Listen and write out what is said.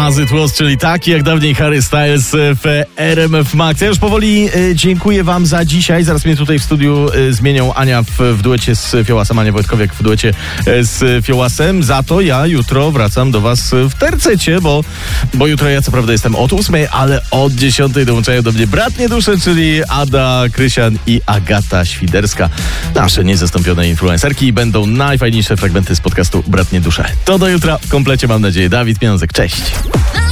As It Was, czyli taki jak dawniej Harry Styles w RMF Max. Ja już powoli dziękuję wam za dzisiaj. Zaraz mnie tutaj w studiu zmienią Ania w duecie z Fiołasem, Ania Wojtkowiak w duecie z Fiołasem. Za to ja jutro wracam do was w tercecie, bo jutro ja co prawda jestem od 8, ale od 10 dołączają do mnie bratnie dusze, czyli Ada Krysian i Agata Świderska. Nasze niezastąpione influencerki i będą najfajniejsze fragmenty z podcastu Bratnie Dusze. To do jutra w komplecie, mam nadzieję. Dawid Miązek, cześć.